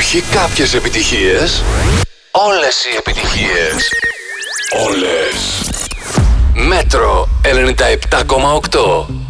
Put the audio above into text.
Όχι κάποιες επιτυχίες. Όλες οι επιτυχίες. Όλες. Μέτρο 97,8.